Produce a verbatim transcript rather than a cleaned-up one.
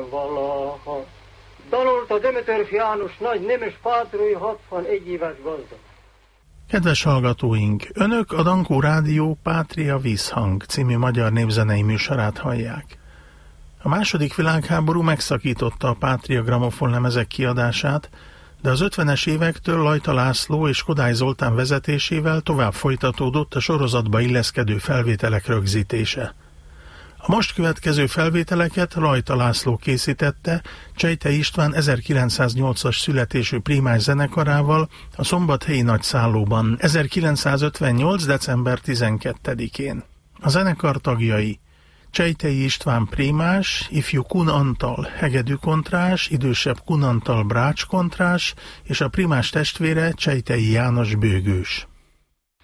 éppen valaha. Dalolta Demeter János nagy nemes pátrói hatvanegy éves gazda. Kedves hallgatóink, Önök a Dankó Rádió Pátria Vízhang című magyar népzenei műsorát hallják. A második világháború megszakította a Pátria gramofonlemezek kiadását, de az ötvenes évektől Lajta László és Kodály Zoltán vezetésével tovább folytatódott a sorozatba illeszkedő felvételek rögzítése. A most következő felvételeket Lajta László készítette Csejtei István ezerkilencszáznyolcas születésű primás zenekarával a szombathelyi nagyszállóban ezerkilencszázötvennyolc. december tizenkettedikén. A zenekar tagjai: Csejtei István primás, ifjú Kun Antal hegedűkontrás, idősebb Kun Antal brácskontrás és a primás testvére Csejtei János bőgős.